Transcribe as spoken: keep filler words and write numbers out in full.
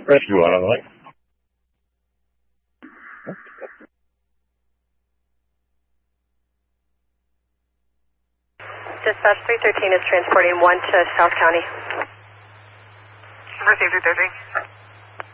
Rescue one on the way. Dispatch three thirteen is transporting one to South County. Number three thirteen.